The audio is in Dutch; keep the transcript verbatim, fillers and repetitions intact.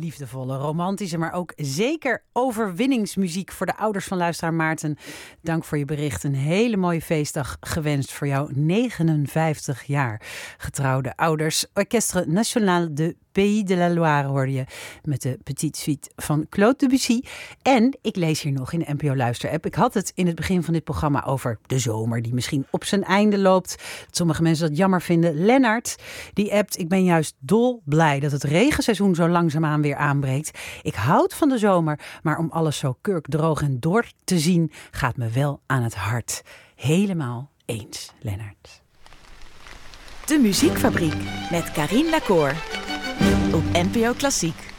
liefdevolle, romantische, maar ook zeker overwinningsmuziek voor de ouders van luisteraar Maarten. Dank voor je bericht. Een hele mooie feestdag gewenst voor jouw negenenvijftig jaar getrouwde ouders. Orchestre National de Pays de la Loire hoorde je met de Petite Suite van Claude Debussy. En ik lees hier nog in de N P O Luister-app. Ik had het in het begin van dit programma over de zomer die misschien op zijn einde loopt. Dat sommige mensen dat jammer vinden. Lennart, die appt: ik ben juist dolblij dat het regenseizoen zo langzaamaan weer aanbreekt. Ik houd van de zomer, maar om alles zo kurkdroog en dor te zien gaat me wel aan het hart. Helemaal eens, Lennart. De Muziekfabriek met Carien Lacour op N P O Klassiek.